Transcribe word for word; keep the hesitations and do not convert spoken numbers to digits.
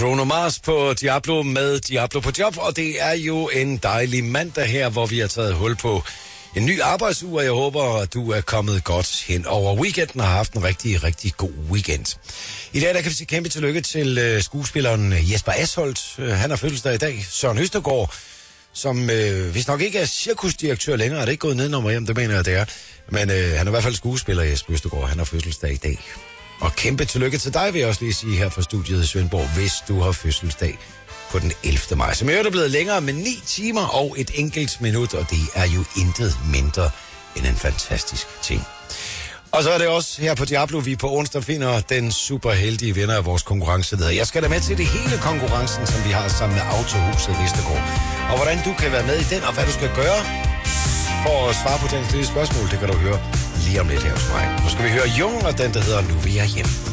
Bruno Mars på Diablo med Diablo på job, og det er jo en dejlig mandag her, hvor vi har taget hul på en ny arbejdsuge, og jeg håber, at du er kommet godt hen over weekenden og har haft en rigtig, rigtig god weekend. I dag der kan vi sige kæmpe tillykke til uh, skuespilleren Jesper Asholdt. Uh, han har fødselsdag i dag. Søren Østergaard, som øh, vist nok ikke er cirkusdirektør længere, er det ikke gået nedenom hjem, det mener jeg, det er. Men øh, han er i hvert fald skuespiller, Jesper Østergaard. Han har fødselsdag i dag. Og kæmpe tillykke til dig, vil jeg også lige sige her fra studiet i Svendborg, hvis du har fødselsdag på den ellevte maj. Som er blevet længere med ni timer og et enkelt minut, og det er jo intet mindre end en fantastisk ting. Og så er det også her på Diablo, vi på onsdag finder den super heldige vinder af vores konkurrence. Jeg skal da med til det hele konkurrencen, som vi har sammen med Autohuset Vestergaard. Og hvordan du kan være med i den, og hvad du skal gøre for at svare på den lille spørgsmål, det kan du høre lige om lidt her hos mig. Nu skal vi høre Jung, og den der hedder Nu vil jeg hjem.